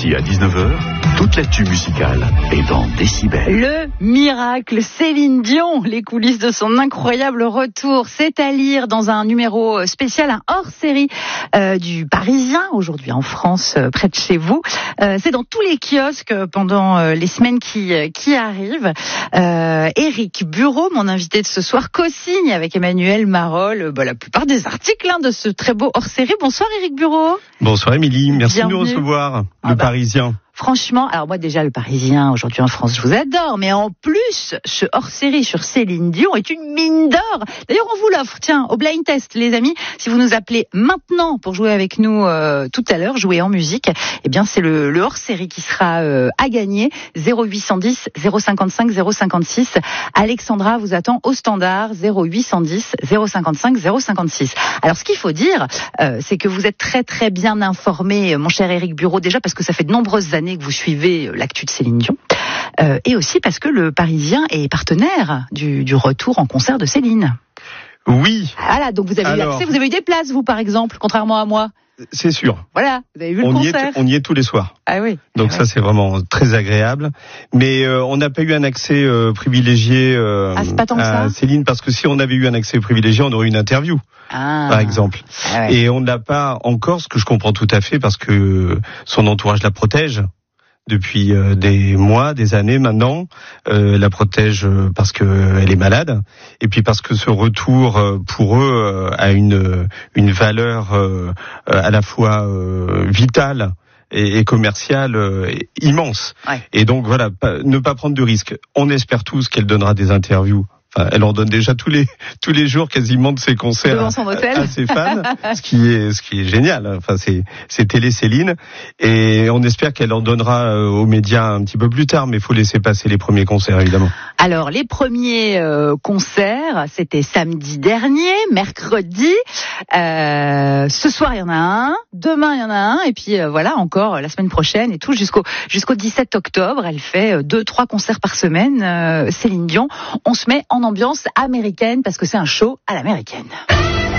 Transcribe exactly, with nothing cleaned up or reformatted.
midi à dix-neuf heures, toute l'actu musicale est dans Décibel. Le miracle Céline Dion, les coulisses de son incroyable retour, c'est à lire dans un numéro spécial, un hors-série euh, du Parisien, aujourd'hui en France, euh, près de chez vous. Euh, c'est dans tous les kiosques pendant euh, les semaines qui, qui arrivent. Euh, Éric Bureau, mon invité de ce soir, co-signe avec Emmanuel Marolles euh, bah, la plupart des articles hein, de ce très beau hors-série. Bonsoir Éric Bureau. Bonsoir Émilie, merci Bienvenue. de nous recevoir, Ah le bah. Parisien. Franchement, alors moi déjà le Parisien aujourd'hui en France, je vous adore, mais en plus ce hors-série sur Céline Dion est une mine d'or. D'ailleurs, on vous l'offre, tiens, au blind test, les amis. Si vous nous appelez maintenant pour jouer avec nous euh, tout à l'heure, jouer en musique, eh bien c'est le, le hors-série qui sera euh, à gagner. zéro huit cent dix zéro cinquante-cinq zéro cinquante-six. Alexandra vous attend au standard zéro huit cent dix zéro cinquante-cinq zéro cinquante-six. Alors ce qu'il faut dire, euh, c'est que vous êtes très très bien informé, mon cher Éric Bureau, déjà parce que ça fait de nombreuses années que vous suivez l'actu de Céline Dion, euh, et aussi parce que le Parisien est partenaire du, du retour en concert de Céline. Oui. Voilà, donc vous avez Alors, eu accès, vous avez eu des places, vous par exemple, contrairement à moi. c'est sûr. Voilà, vous avez vu le On y, concert. est, on y est tous les soirs. Ah oui. Donc ah ça oui. c'est vraiment très agréable. Mais euh, on n'a pas eu un accès euh, privilégié euh, Ah, c'est pas tant que à ça Céline, parce que si on avait eu un accès privilégié, on aurait eu une interview, Ah. par exemple. Ah ouais. Et on n'a pas encore, ce que je comprends tout à fait, parce que son entourage la protège. Depuis euh, des mois, des années maintenant, euh, la protège euh, parce que euh, elle est malade, et puis parce que ce retour euh, pour eux euh, a une une valeur euh, à la fois euh, vitale et, et commerciale euh, immense. Ouais. Et donc voilà, pas, ne pas prendre de risques. On espère tous qu'elle donnera des interviews. Enfin, elle en donne déjà tous les tous les jours quasiment de ses concerts Devant son hôtel. à, à ses fans, ce qui est ce qui est génial. Enfin, c'est c'est télé Céline, et on espère qu'elle en donnera euh, aux médias un petit peu plus tard, mais il faut laisser passer les premiers concerts évidemment. Alors, les premiers euh, concerts, c'était samedi dernier, mercredi. Euh, ce soir, il y en a un. Demain, il y en a un. Et puis, euh, voilà, encore la semaine prochaine et tout, jusqu'au jusqu'au dix-sept octobre. Elle fait euh, deux, trois concerts par semaine, euh, Céline Dion. On se met en ambiance américaine parce que c'est un show à l'américaine.